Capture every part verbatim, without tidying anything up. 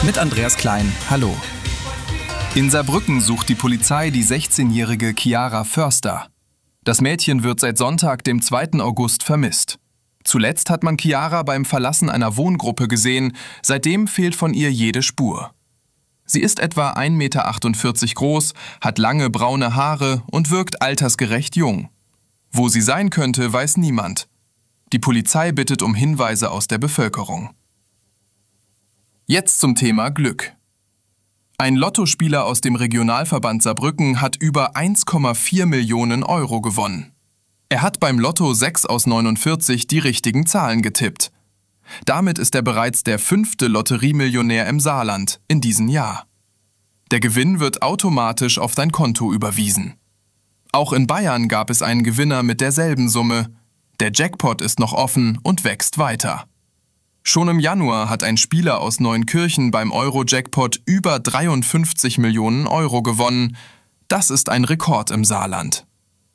Mit Andreas Klein. Hallo. In Saarbrücken sucht die Polizei die sechzehnjährige Chiara Förster. Das Mädchen wird seit Sonntag, dem zweiten August, vermisst. Zuletzt hat man Chiara beim Verlassen einer Wohngruppe gesehen, seitdem fehlt von ihr jede Spur. Sie ist etwa ein Meter achtundvierzig groß, hat lange braune Haare und wirkt altersgerecht jung. Wo sie sein könnte, weiß niemand. Die Polizei bittet um Hinweise aus der Bevölkerung. Jetzt zum Thema Glück. Ein Lottospieler aus dem Regionalverband Saarbrücken hat über eins Komma vier Millionen Euro gewonnen. Er hat beim Lotto sechs aus neunundvierzig die richtigen Zahlen getippt. Damit ist er bereits der fünfte Lotteriemillionär im Saarland in diesem Jahr. Der Gewinn wird automatisch auf dein Konto überwiesen. Auch in Bayern gab es einen Gewinner mit derselben Summe. Der Jackpot ist noch offen und wächst weiter. Schon im Januar hat ein Spieler aus Neunkirchen beim Euro-Jackpot über dreiundfünfzig Millionen Euro gewonnen. Das ist ein Rekord im Saarland.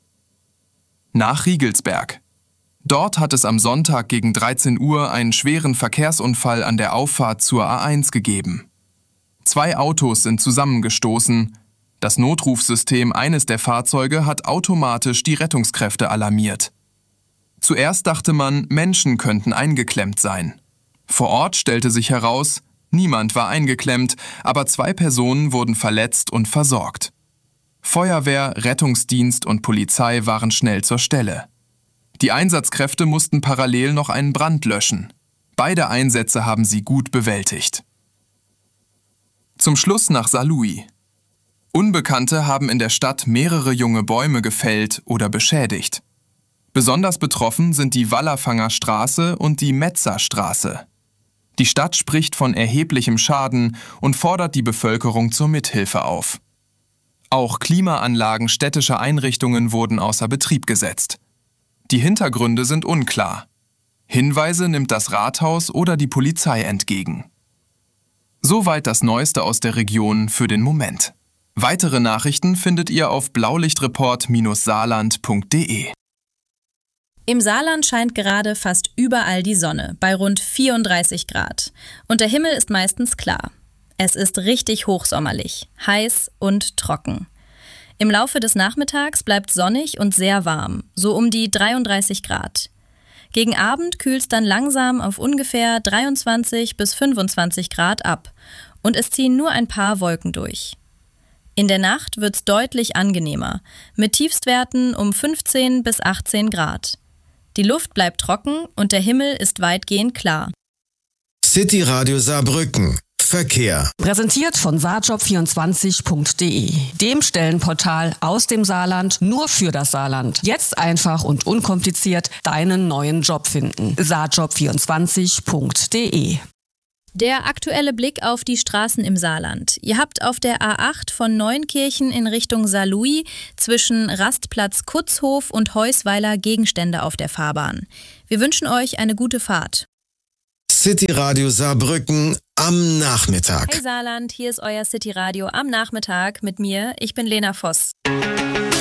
Nach Riegelsberg. Dort hat es am Sonntag gegen dreizehn Uhr einen schweren Verkehrsunfall an der Auffahrt zur A eins gegeben. Zwei Autos sind zusammengestoßen. Das Notrufsystem eines der Fahrzeuge hat automatisch die Rettungskräfte alarmiert. Zuerst dachte man, Menschen könnten eingeklemmt sein. Vor Ort stellte sich heraus, niemand war eingeklemmt, aber zwei Personen wurden verletzt und versorgt. Feuerwehr, Rettungsdienst und Polizei waren schnell zur Stelle. Die Einsatzkräfte mussten parallel noch einen Brand löschen. Beide Einsätze haben sie gut bewältigt. Zum Schluss nach Saarlouis. Unbekannte haben in der Stadt mehrere junge Bäume gefällt oder beschädigt. Besonders betroffen sind die Wallerfanger Straße und die Metzer Straße. Die Stadt spricht von erheblichem Schaden und fordert die Bevölkerung zur Mithilfe auf. Auch Klimaanlagen städtischer Einrichtungen wurden außer Betrieb gesetzt. Die Hintergründe sind unklar. Hinweise nimmt das Rathaus oder die Polizei entgegen. Soweit das Neueste aus der Region für den Moment. Weitere Nachrichten findet ihr auf blaulichtreport Bindestrich saarland Punkt de. Im Saarland scheint gerade fast überall die Sonne, bei rund vierunddreißig Grad. Und der Himmel ist meistens klar. Es ist richtig hochsommerlich, heiß und trocken. Im Laufe des Nachmittags bleibt sonnig und sehr warm, so um die dreiunddreißig Grad. Gegen Abend kühlt es dann langsam auf ungefähr dreiundzwanzig bis fünfundzwanzig Grad ab und es ziehen nur ein paar Wolken durch. In der Nacht wird es deutlich angenehmer, mit Tiefstwerten um fünfzehn bis achtzehn Grad. Die Luft bleibt trocken und der Himmel ist weitgehend klar. City Radio Saarbrücken. Verkehr. Präsentiert von saarjob vierundzwanzig Punkt de, dem Stellenportal aus dem Saarland nur für das Saarland. Jetzt einfach und unkompliziert deinen neuen Job finden. saarjob vierundzwanzig Punkt de. Der aktuelle Blick auf die Straßen im Saarland. Ihr habt auf der A acht von Neunkirchen in Richtung Saarlouis zwischen Rastplatz Kutzhof und Heusweiler Gegenstände auf der Fahrbahn. Wir wünschen euch eine gute Fahrt. City Radio Saarbrücken am Nachmittag. Hey Saarland, hier ist euer City Radio am Nachmittag mit mir. Ich bin Lena Voss.